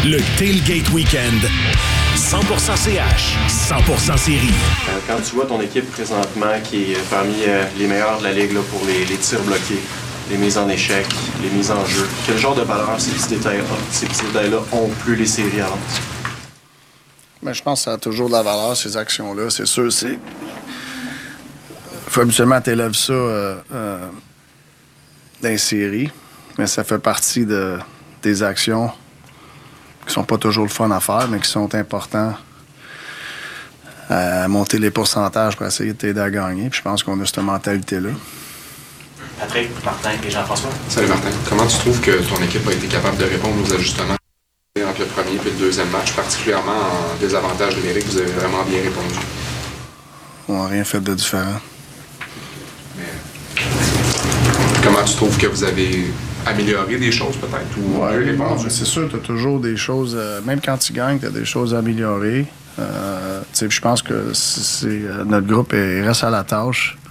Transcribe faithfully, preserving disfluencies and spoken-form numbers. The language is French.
Le Tailgate Weekend. cent pour cent C H, cent pour cent série. Quand tu vois ton équipe présentement qui est parmi les meilleurs de la Ligue là, pour les, les tirs bloqués, les mises en échec, les mises en jeu, quel genre de valeur ces petits détails-là, ces petits détails-là ont plus les séries avant? Ben, je pense que ça a toujours de la valeur, ces actions-là. C'est sûr, c'est... faut habituellement t'élèves ça euh, euh, dans les séries, mais ça fait partie de, des actions qui sont pas toujours le fun à faire, mais qui sont importants à monter les pourcentages pour essayer de t'aider à gagner. Puis je pense qu'on a cette mentalité-là. Patrick, Martin et Jean-François. Salut Martin. Comment tu trouves que ton équipe a été capable de répondre aux ajustements entre le premier et le deuxième match, particulièrement en désavantage numérique? Vous avez vraiment bien répondu. On n'a rien fait de différent. Mais comment tu trouves que vous avez amélioré des choses peut-être? Ou ouais, bon, c'est sûr, tu as toujours des choses, euh, même quand tu gagnes, tu as des choses à améliorer. Euh, je pense que c'est, c'est, notre groupe il reste à la tâche.